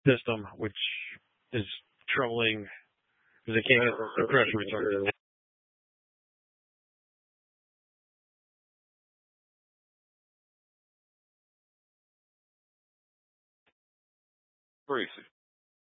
system, which is troubling because they can't get the pressure retardant. Crazy.